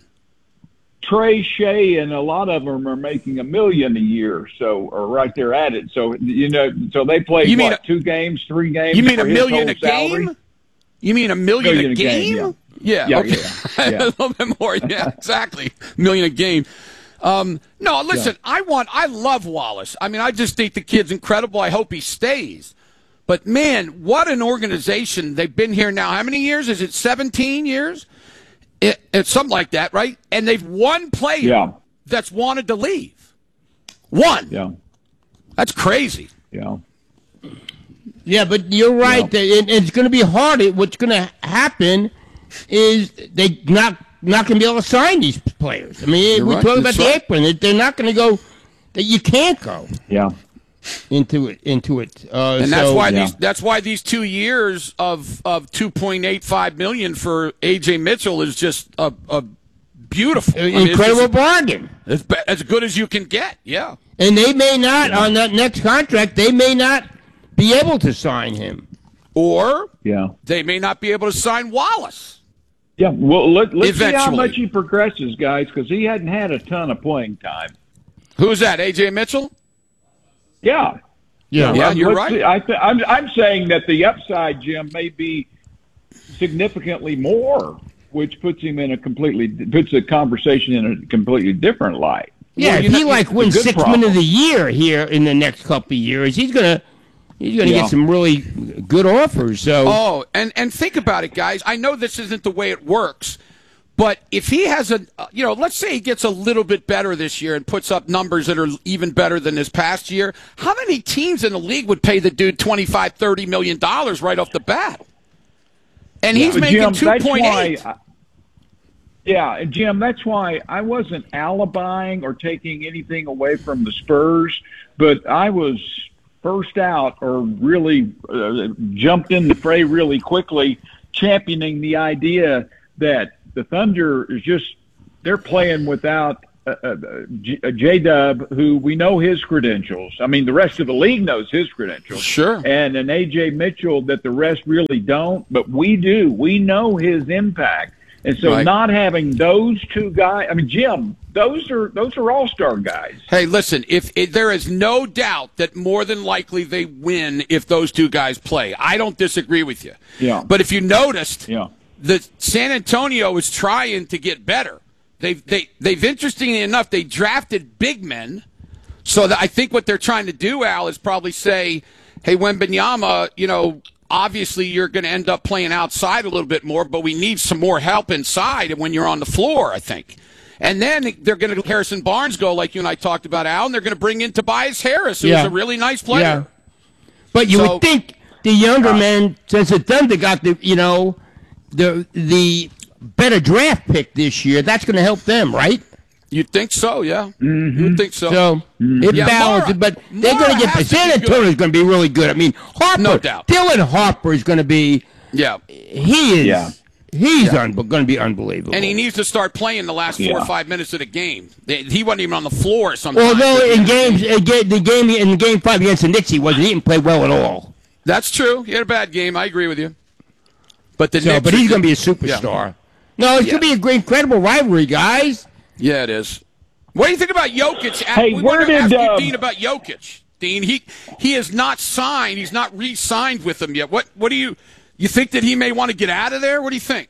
Trey Shea and a lot of them are making a million a year, so or right there at it. So you know, so they play You mean what, two games, three games. You mean a for his million whole a salary? game? You mean a million, Million a a game, game? yeah. Yeah, Yeah, okay. yeah, yeah. a little bit more. Yeah, exactly. Million a game. Um, no, listen. Yeah. I want. I love Wallace. I mean, I just think the kid's incredible. I hope he stays. But man, what an organization! They've been here now. How many years? Is it seventeen years? It, it's something like that, right? And they've one player Yeah. that's wanted to leave. One. Yeah. That's crazy. Yeah. Yeah, but you're right. that it, it's going to be hard. It, what's going to happen is they not not going to be able to sign these players. I mean, You're we right. talk about That's the right. apron. They- They're not going to go. That you can't go Yeah. into it. Into it. Uh, And that's so- why these that's why these two years of of two point eight five million for A J Mitchell is just a, a beautiful, I mean, it's incredible just- bargain. It's be- as good as you can get. Yeah. And they may not on that next contract. They may not be able to sign him. Or Yeah. they may not be able to sign Wallace. Yeah. Well, let, let's see how Eventually. much he progresses, guys, because he hadn't had a ton of playing time. Who's that? A J Mitchell? Yeah. Yeah, yeah, Um, you're let's right. see. I th- I'm, I'm saying that the upside, Jim, may be significantly more, which puts him in a completely puts the conversation in a completely different light. Yeah, Well, if you know, he like it's a wins good six problem. men of the year here in the next couple of years, he's gonna he's gonna Yeah. get some really good offers. So Oh, and and think about it, guys. I know this isn't the way it works, but if he has a, uh, you know, let's say he gets a little bit better this year and puts up numbers that are even better than this past year, how many teams in the league would pay the dude twenty-five, thirty million dollars right off the bat? And he's But making Jim, two that's point why eight. I- Yeah, and Jim, that's why I wasn't alibying or taking anything away from the Spurs, but I was first out or really uh, jumped in the fray really quickly, championing the idea that the Thunder is just they're playing without uh, uh, J Dub, who we know his credentials. I mean, the rest of the league knows his credentials. Sure. And an A J Mitchell that the rest really don't, but we do. We know his impact. And so Right. not having those two guys, I mean, Jim, those are those are all-star guys. Hey, listen, if, if there is no doubt that more than likely they win if those two guys play. I don't disagree with you. Yeah. But if you noticed, yeah. the San Antonio is trying to get better. They've they they've interestingly enough, they drafted big men. So that I think what they're trying to do, Al, is probably say, hey, Wembanyama, you know, obviously you're going to end up playing outside a little bit more, but we need some more help inside and when you're on the floor, I think. And then they're going to let Harrison Barnes go, like you and I talked about, Al, and they're going to bring in Tobias Harris, who's Yeah. a really nice player. Yeah. But you So- would think the younger Uh, men, since the Thunder got the, you know, the the better draft pick this year, that's going to help them, right? You'd think so, yeah. Mm-hmm. You'd think so. So it Yeah, balances, Mara- but they're going to Mara get has to San be good. Antonio's going to be really good. I mean, Harper, No doubt. Dylan Harper is going to be. Yeah. He is. Yeah. He's Yeah. un- going to be unbelievable. And he needs to start playing the last four Yeah. or five minutes of the game. They- He wasn't even on the floor sometimes. Although in games, in ga- the game in game five against the Knicks, he wasn't. He didn't play well at all. That's true. He had a bad game. I agree with you. But the So, Knicks but are he's going to good. be a superstar. Yeah. No, it's Yeah. going to be a great, incredible rivalry, guys. Yeah, it is. What do you think about Jokic? Hey, we where wanted to did, ask you, um, Dean, about Jokic? Dean, he he is not signed. He's not re-signed with them yet. What what do you you think that he may want to get out of there? What do you think?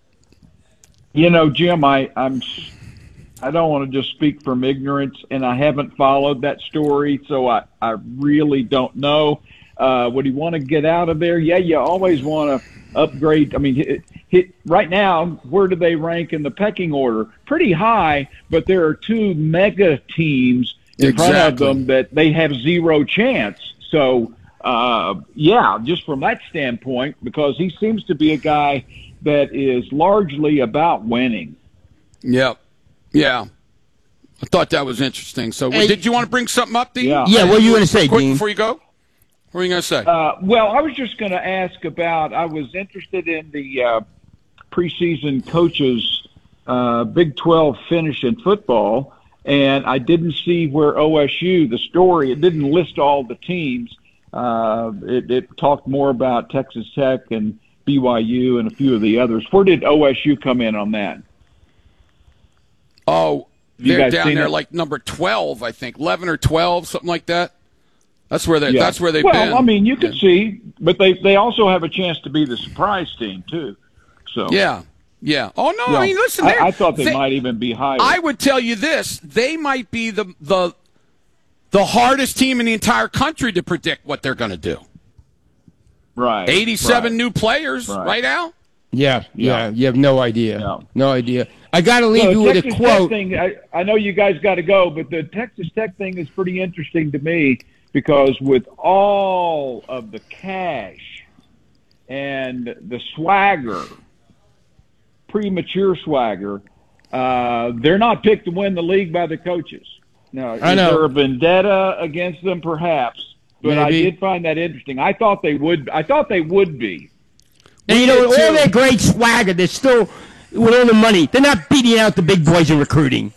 You know, Jim, I, I'm I don't want to just speak from ignorance, and I haven't followed that story, so I, I really don't know. Uh, would he want to get out of there? Yeah, you always want to upgrade. I mean, hit, hit, right now, where do they rank in the pecking order? Pretty high, but there are two mega teams in front of Exactly. them that they have zero chance. So, uh, yeah, just from that standpoint, because he seems to be a guy that is largely about winning. Yep. Yeah. I thought that was interesting. So, Hey. did you want to bring something up, Dean? Yeah. Yeah, what were you gonna say, Quick Dean? Before you go? What were you going to say? Uh, well, I was just going to ask about, I was interested in the uh, preseason coaches uh, Big twelve finish in football, and I didn't see where O S U, the story, it didn't list all the teams. Uh, it, it talked more about Texas Tech and B Y U and a few of the others. Where did O S U come in on that? Oh, You they're guys down seen there it? like number twelve, I think. eleven or twelve, something like that. That's where they Yeah. that's where they've well, been. I mean, you can see, but they they also have a chance to be the surprise team too. So Yeah. Yeah. Oh no, Yeah. I mean listen, I, they're- I thought they, might even be higher. I would tell you this: they might be the the the hardest team in the entire country to predict what they're going to do. Right. Eighty-seven right. new players, right, Right. Al? Yeah, yeah, you have no idea. No idea. I got to So leave the you with a Texas quote. Tech thing, I, I know you guys got to go, but the Texas Tech thing is pretty interesting to me because with all of the cash and the swagger, premature swagger, uh, they're not picked to win the league by the coaches. Now, I is know. there a vendetta against them? Perhaps, but I Maybe. did find that interesting. I thought they would. I thought they would be. And you know, with all their great swagger, they're still, with all the money, they're not beating out the big boys in recruiting.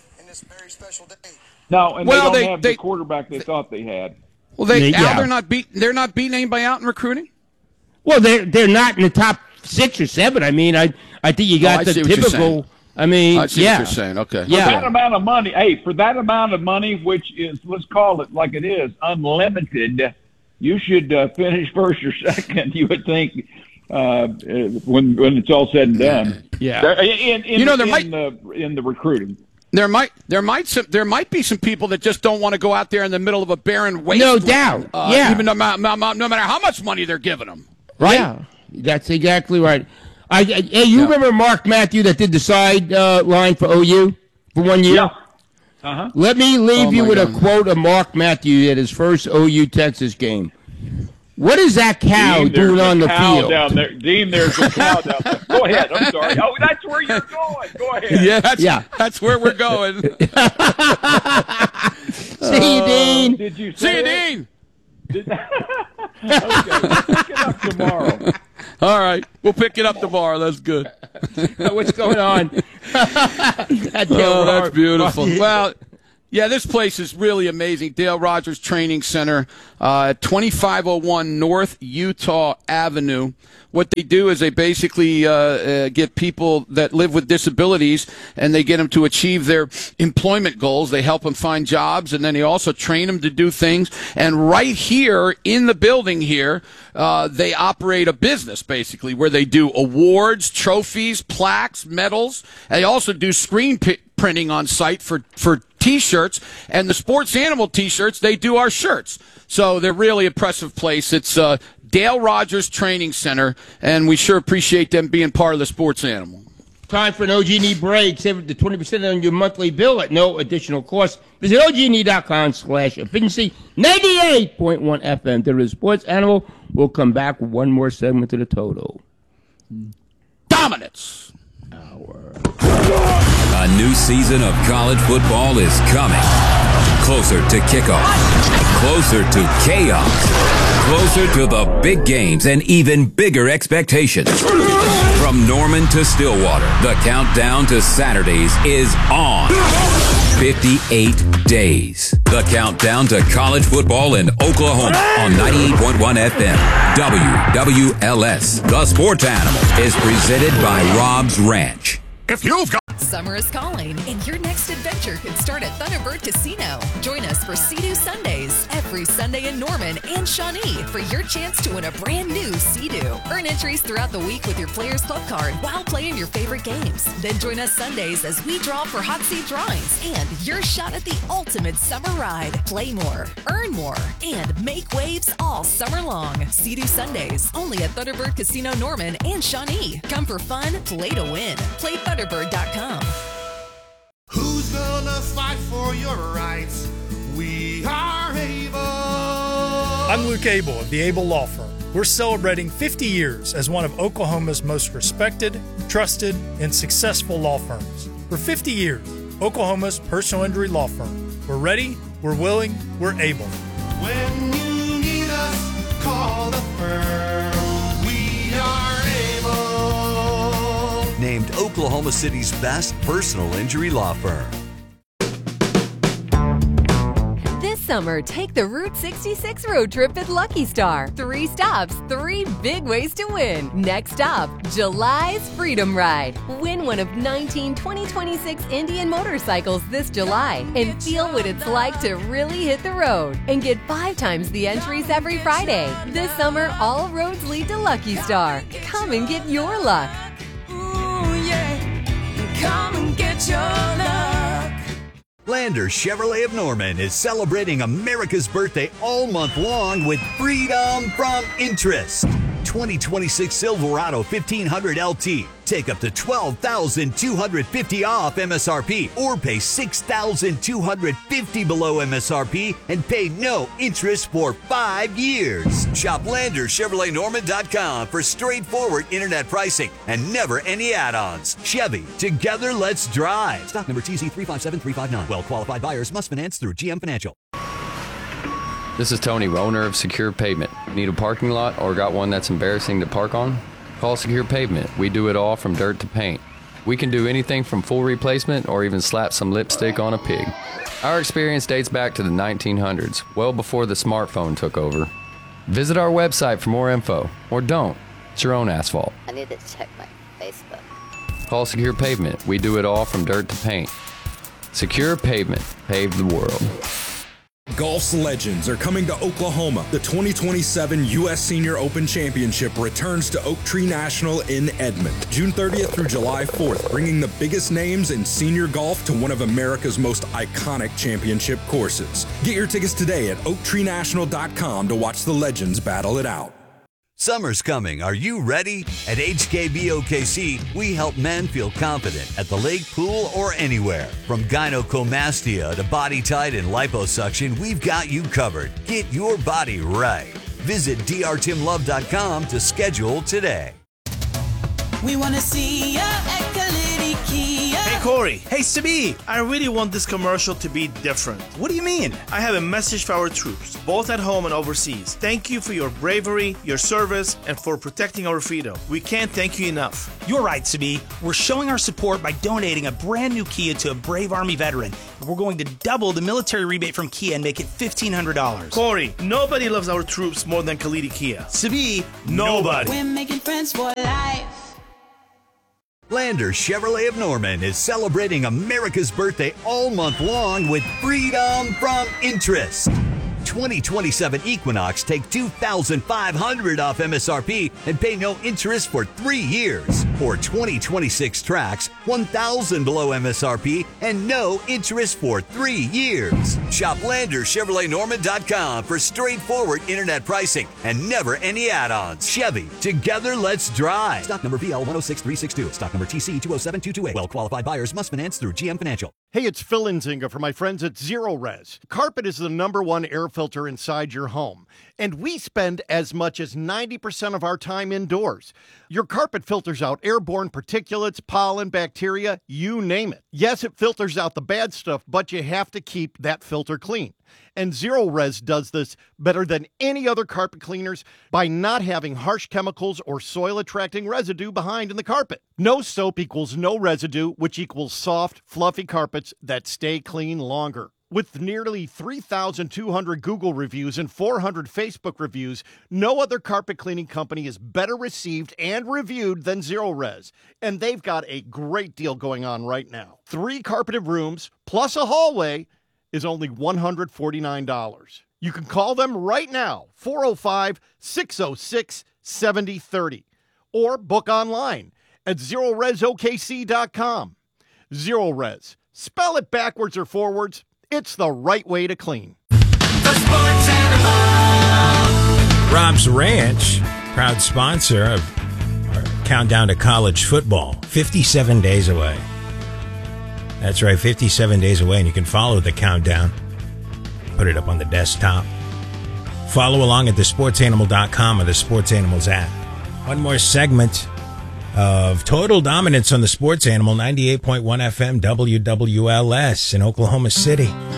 No, and Well, they they- don't have they- the quarterback they thought they had. Well, they Yeah. Al, they're not beat they're not beating anybody out in recruiting. Well, they're they're not in the top six or seven. I mean, I I think you Oh, got I the see what you're typical. saying. I mean, I see yeah, what you're saying. Okay. For that yeah. amount of money, hey, for that amount of money, which is, let's call it like it is, unlimited, you should uh, finish first or second, you would think, uh, when when it's all said and done. Yeah. There- In, in, You know, there in, might- the, in the recruiting. There might there might some, there might be some people that just don't want to go out there in the middle of a barren waste. No doubt. Uh, Yeah. Even no, ma- ma- ma- no matter how much money they're giving them. Right. Yeah, that's exactly right. I, I hey, you remember Mark Matthew that did the side uh, line for O U for one year? Yeah. Uh-huh. Let me leave Oh, you my with a God. quote of Mark Matthew at his first O U Texas game. What is that cow Dean, there's doing a on the cow field? Down there. Dean, there's a cow down there. Go ahead. I'm sorry. Oh, that's where you're going. Go ahead. Yeah, that's, Yeah. that's where we're going. See you, Dean. Did you See say you, it? Dean. Did, okay, we'll pick it up tomorrow. All right. We'll pick it up tomorrow. That's good. What's going on? that oh, that's beautiful. Well, yeah, this place is really amazing. Dale Rogers Training Center, uh, twenty-five oh one North Utah Avenue. What they do is they basically uh, uh, get people that live with disabilities, and they get them to achieve their employment goals. They help them find jobs, and then they also train them to do things. And right here in the building here, uh, they operate a business, basically, where they do awards, trophies, plaques, medals. And they also do screen p- printing on site for, for T-shirts. And the Sports Animal T-shirts, they do our shirts. So they're really impressive place. It's uh, Dale Rogers Training Center, and we sure appreciate them being part of the Sports Animal. Time for an O G and E break. Save up to twenty percent on your monthly bill at no additional cost. Visit O G and E dot com slash efficiency. ninety-eight point one F M. There is Sports Animal. We'll come back with one more segment to the total. Dominance. A new season of college football is coming. Closer to kickoff. Closer to chaos. Closer to the big games and even bigger expectations. From Norman to Stillwater, the countdown to Saturdays is on. fifty-eight days. The countdown to college football in Oklahoma on ninety-eight point one F M. W W L S. The Sports Animal is presented by Rob's Ranch. If you've got Summer is calling, and your next adventure could start at Thunderbird Casino. Join us for Sea-Doo Sundays every Sunday in Norman and Shawnee for your chance to win a brand new Sea-Doo. Earn entries throughout the week with your Players Club card while playing your favorite games. Then join us Sundays as we draw for hot seat drawings and your shot at the ultimate summer ride. Play more, earn more, and make waves all summer long. Sea-Doo Sundays, only at Thunderbird Casino Norman and Shawnee. Come for fun, play to win. Play Thunderbird dot com. Who's gonna fight for your rights? We are able. I'm Luke Abel of the Abel Law Firm. We're celebrating fifty years as one of Oklahoma's most respected, trusted, and successful law firms. For fifty years, Oklahoma's personal injury law firm. We're ready, we're willing, we're able. When you need us, call the firm. We are able. Named Oklahoma City's best personal injury law firm. This summer, take the Route sixty-six road trip at Lucky Star. Three stops, three big ways to win. Next stop, July's Freedom Ride. Win one of nineteen twenty twenty-six Indian motorcycles this July and feel what it's like to really hit the road. And get five times the entries every Friday. This summer, all roads lead to Lucky Star. Come and get your luck. Come and get your luck. Lander Chevrolet of Norman is celebrating America's birthday all month long with freedom from interest. twenty twenty-six Silverado fifteen hundred L T. Take up to twelve thousand two hundred fifty dollars off M S R P or pay six thousand two hundred fifty dollars below M S R P and pay no interest for five years. Shop Lander Chevrolet Norman dot com for straightforward internet pricing and never any add-ons. Chevy, together let's drive. Stock number T Z three five seven three five nine. Well-qualified buyers must finance through G M Financial. This is Tony, owner of Secure Pavement. Need a parking lot or got one that's embarrassing to park on? Call Secure Pavement. We do it all from dirt to paint. We can do anything from full replacement or even slap some lipstick on a pig. Our experience dates back to the nineteen hundreds, well before the smartphone took over. Visit our website for more info, or don't. It's your own asphalt. I need to check my Facebook. Call Secure Pavement. We do it all from dirt to paint. Secure Pavement. Pave the world. Golf's legends are coming to Oklahoma. The twenty twenty-seven U S Senior Open Championship returns to Oak Tree National in Edmond, June thirtieth through July fourth, bringing the biggest names in senior golf to one of America's most iconic championship courses. Get your tickets today at oak tree national dot com to watch the legends battle it out. Summer's coming. Are you ready? At H K B O K C, we help men feel confident at the lake, pool, or anywhere. From gynecomastia to body tight and liposuction, we've got you covered. Get your body right. Visit D R tim love dot com to schedule today. We want to see ya at Kalidi Kia. Hey Corey. Hey, Sabi. I really want this commercial to be different. What do you mean? I have a message for our troops, both at home and overseas. Thank you for your bravery, your service, and for protecting our freedom. We can't thank you enough. You're right, Sabi. We're showing our support by donating a brand new Kia to a brave Army veteran. We're going to double the military rebate from Kia and make it fifteen hundred dollars. Corey, nobody loves our troops more than Khalidi Kia. Sabi, nobody. We're making friends for life. Lander Chevrolet of Norman is celebrating America's birthday all month long with freedom from interest. twenty twenty-seven Equinox take two thousand five hundred dollars off M S R P and pay no interest for three years. Or twenty twenty-six Trax, one thousand dollars below M S R P and no interest for three years. Shop Lander Chevrolet Norman dot com for straightforward internet pricing and never any add-ons. Chevy, together let's drive. Stock number B L one oh six three six two. Stock number T C two oh seven two two eight. Well-qualified buyers must finance through G M Financial. Hey, it's Phil Nzinga for my friends at Zero Res. Carpet is the number one air filter inside your home, and we spend as much as ninety percent of our time indoors. Your carpet filters out airborne particulates, pollen, bacteria, you name it. Yes, it filters out the bad stuff, but you have to keep that filter clean. And Zero Res does this better than any other carpet cleaners by not having harsh chemicals or soil-attracting residue behind in the carpet. No soap equals no residue, which equals soft, fluffy carpets that stay clean longer. With nearly three thousand two hundred Google reviews and four hundred Facebook reviews, no other carpet cleaning company is better received and reviewed than Zero Res. And they've got a great deal going on right now. Three carpeted rooms plus a hallway is only one hundred forty-nine dollars. You can call them right now, four oh five, six oh six, seven oh three oh, or book online at zero res O K C dot com. Zero Res. Spell it backwards or forwards. It's the right way to clean. Rob's Ranch, proud sponsor of our Countdown to College Football, fifty-seven days away. That's right, fifty-seven days away, and you can follow the countdown. Put it up on the desktop. Follow along at the sports animal dot com or the Sports Animals app. One more segment of total dominance on the Sports Animal, ninety-eight point one F M W W L S in Oklahoma City.